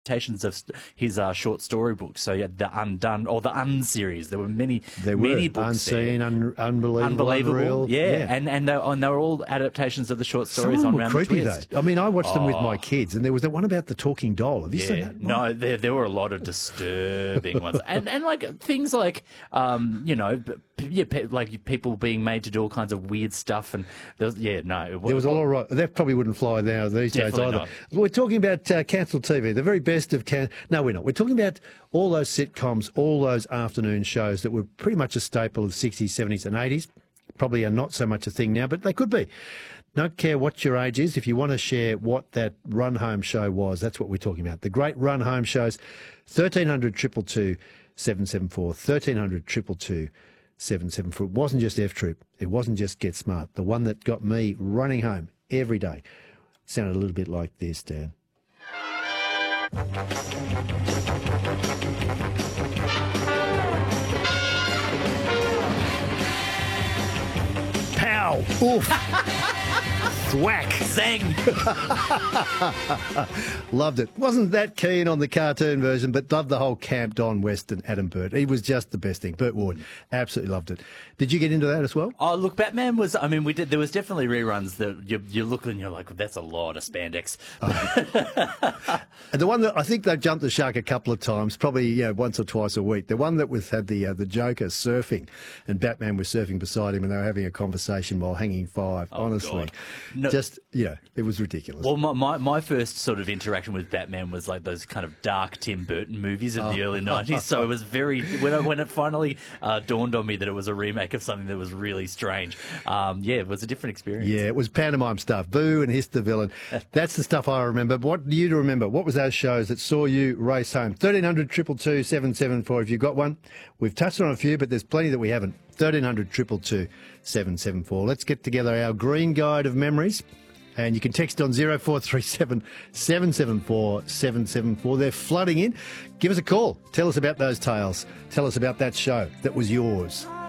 adaptations of his short story books. So yeah, the Undone or the series. There were many books Unseen, there. Unbelievable, Unreal. Yeah. And they were all adaptations of the short stories Some on of them were Round the creepy, Twist. though. I mean, I watched them with my kids, and there was that one about the talking doll. Have you seen that? No, there were a lot of disturbing ones, and like things like like people being made to do all kinds of weird stuff, and there was all right. That probably wouldn't fly now these days Definitely either. not. We're talking about cancelled TV, the very best of No, we're not. We're talking about all those sitcoms, all those afternoon shows that were pretty much a staple of the 60s, 70s, and 80s. Probably are not so much a thing now, but they could be. Don't care what your age is. If you want to share what that run home show was, that's what we're talking about. The great run home shows. 1300 222 774. 1300 222 774. It wasn't just F Troop. It wasn't just Get Smart. The one that got me running home every day sounded a little bit like this, Dan. Pow! Oof! Thwack! Zang! Loved it. Wasn't that keen on the cartoon version, but loved the whole Camp Don Western Adam Burt. He was just the best thing. Burt Ward. Absolutely loved it. Did you get into that as well? Oh, look, Batman was, I mean, there was definitely reruns that you look and you're like, that's a lot of spandex. And the one that I think they've jumped the shark a couple of times, probably once or twice a week. The one that had the Joker surfing, and Batman was surfing beside him, and they were having a conversation while hanging five. Oh, honestly, God. No. It was ridiculous. Well, my first sort of interaction with Batman was like those kind of dark Tim Burton movies of the early 90s. So it was very, when it finally dawned on me that it was a remake of something that was really strange. It was a different experience. Yeah, it was pantomime stuff. Boo and Hiss the Villain. That's the stuff I remember. What do you remember? What was those shows that saw you race home? 1300 222 774 if you've got one. We've touched on a few, but there's plenty that we haven't. 1300 222 774. Let's get together our green guide of memories. And you can text on 0437 774 774. They're flooding in. Give us a call. Tell us about those tales. Tell us about that show that was yours.